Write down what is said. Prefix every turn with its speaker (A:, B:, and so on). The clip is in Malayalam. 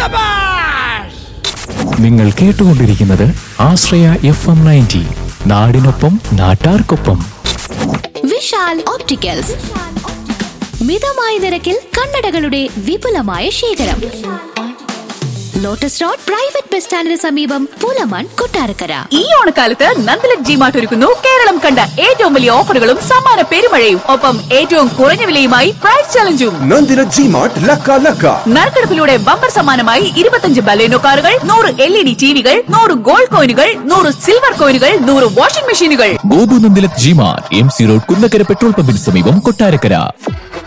A: നിങ്ങൾ കേട്ടുകൊണ്ടിരിക്കുന്നത് ആശ്രയ FM 90, നാടിനൊപ്പം നാട്ടാർക്കൊപ്പം.
B: വിശാൽ ഓപ്റ്റിക്കൽസ്, മിതമായ നിരക്കിൽ കണ്ണടകളുടെ വിപുലമായ ശേഖരം. ലോട്ടസ് റോഡ് പ്രൈവറ്റ് ബസ് സ്റ്റാൻഡിന് സമീപം, പൂലമൺ, കൊട്ടാരക്കര.
C: ഈ ഓണക്കാലത്ത് നന്ദലക് ജിമാർട്ട് ഒരുക്കുന്നു കേരളം കണ്ട ഏറ്റവും വലിയ ഓഫറുകളും സമ്മാന പെരുമഴയും, ഒപ്പം ഏറ്റവും കുറഞ്ഞ വിലയുമായി പ്രൈസ് ചലഞ്ചും.
D: നന്ദലക് ജിമാർട്ട് ലക്ക.
C: നറുക്കെടുപ്പിലൂടെ ബമ്പർ സമ്മാനമായി 25 ബലേനോ കാറുകൾ, 100 LED ടിവികൾ, 100 ഗോൾഡ് കോയിനുകൾ, 100 സിൽവർ കോയിനുകൾ, 100 വാഷിംഗ് മെഷീനുകൾ.
A: Gopu Nandilath G-Mart, MC road, Kunnakkara petrol പമ്പിന് സമീപം, കൊട്ടാരക്കര.